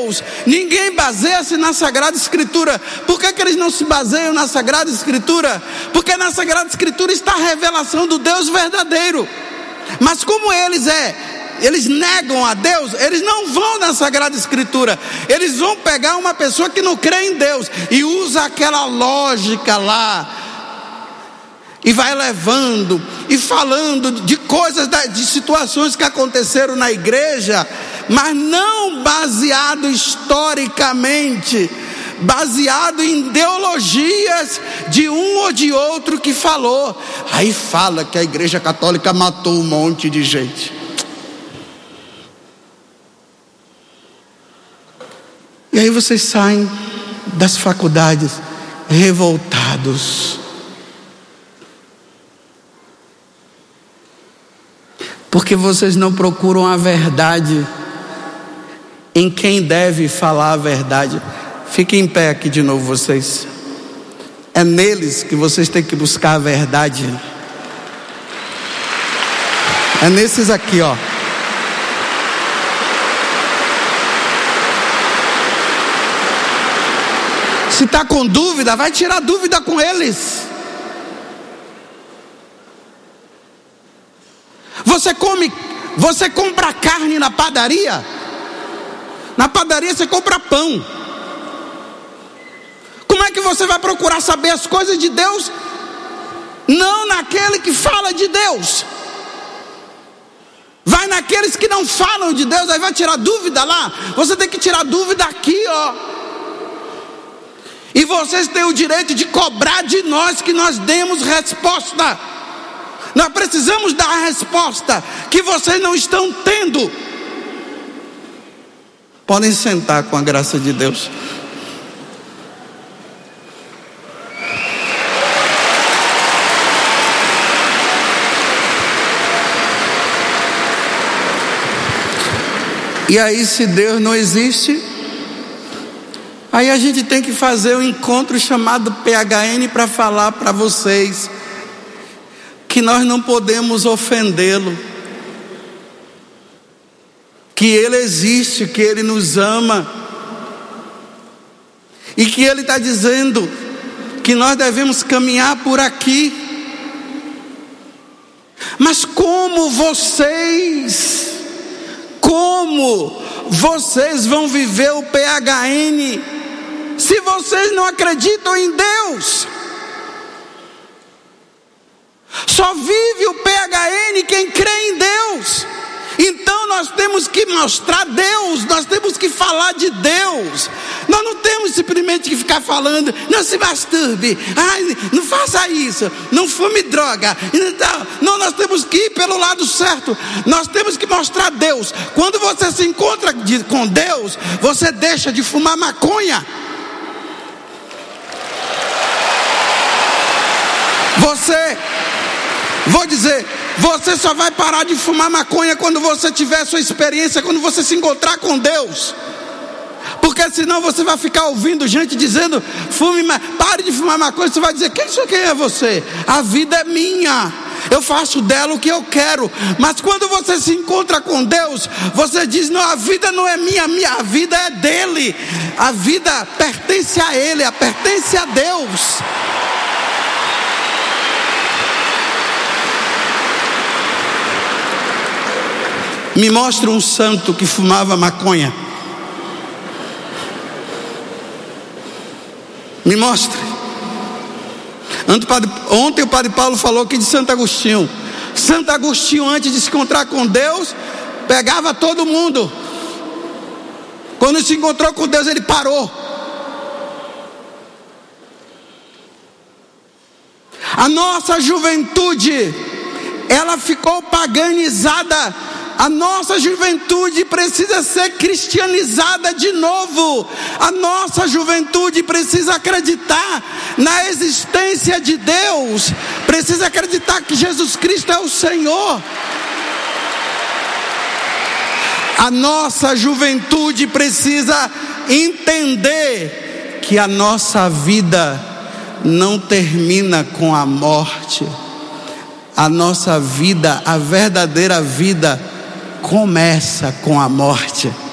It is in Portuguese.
Deus, ninguém baseia-se na Sagrada Escritura. Por que eles não se baseiam na Sagrada Escritura? Porque na Sagrada Escritura está a revelação do Deus verdadeiro. Mas como eles negam a Deus, eles não vão na Sagrada Escritura. Eles vão pegar uma pessoa que não crê em Deus e usa aquela lógica lá, e vai levando e falando de coisas, de situações que aconteceram na igreja, mas não baseado historicamente, baseado em ideologias de um ou de outro que falou. Aí fala que a igreja católica matou um monte de gente. E aí vocês saem das faculdades revoltados, porque vocês não procuram a verdade em quem deve falar a verdade. Fiquem em pé aqui de novo vocês. É neles que vocês têm que buscar a verdade. É nesses aqui, ó. Se está com dúvida, vai tirar dúvida com eles. Você compra carne na padaria? Na padaria você compra pão. Como é que você vai procurar saber as coisas de Deus? Não naquele que fala de Deus. Vai naqueles que não falam de Deus, aí vai tirar dúvida lá. Você tem que tirar dúvida aqui, ó. E vocês têm o direito de cobrar de nós que nós demos resposta. Nós precisamos dar a resposta que vocês não estão tendo. Podem sentar com a graça de Deus. E aí, se Deus não existe, aí a gente tem que fazer um encontro chamado PHN para falar para vocês que nós não podemos ofendê-lo, que Ele existe, que Ele nos ama, e que Ele está dizendo que nós devemos caminhar por aqui. Mas como vocês vão viver o PHN se vocês não acreditam em Deus? Só vive o PHN quem crê em Deus. Então nós temos que mostrar Deus, nós temos que falar de Deus. Nós não temos simplesmente que ficar falando, não se masturbe, ai, não faça isso, não fume droga. Não, nós temos que ir pelo lado certo. Nós temos que mostrar Deus. Quando você se encontra com Deus, você deixa de fumar maconha. Você só vai parar de fumar maconha quando você tiver a sua experiência, quando você se encontrar com Deus. Porque senão você vai ficar ouvindo gente dizendo, pare de fumar maconha. Você vai dizer, quem é você? A vida é minha, eu faço dela o que eu quero. Mas quando você se encontra com Deus, você diz, não, a vida não é minha, a vida é dele. A vida pertence a Ele, pertence a Deus. Me mostra um santo que fumava maconha. Me mostre. Ontem o Padre Paulo falou aqui de Santo Agostinho. Santo Agostinho, antes de se encontrar com Deus, pegava todo mundo. Quando se encontrou com Deus, ele parou. A nossa juventude, ela ficou paganizada. A nossa juventude precisa ser cristianizada de novo. A nossa juventude precisa acreditar na existência de Deus. Precisa acreditar que Jesus Cristo é o Senhor. A nossa juventude precisa entender que a nossa vida não termina com a morte. A nossa vida, a verdadeira vida, começa com a morte.